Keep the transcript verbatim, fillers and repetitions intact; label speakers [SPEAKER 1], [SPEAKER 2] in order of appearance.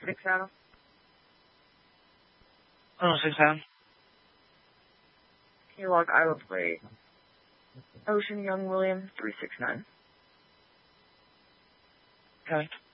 [SPEAKER 1] six out.
[SPEAKER 2] Oh, six out.
[SPEAKER 1] Can you log Iowa plate? Ocean Young William three six nine.
[SPEAKER 2] Okay.